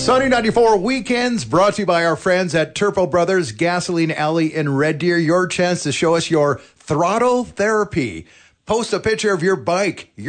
Sunny 94 Weekends brought to you by our friends at Turpo Brothers Gasoline Alley in Red Deer. Your chance to show us your throttle therapy. Post a picture of your bike,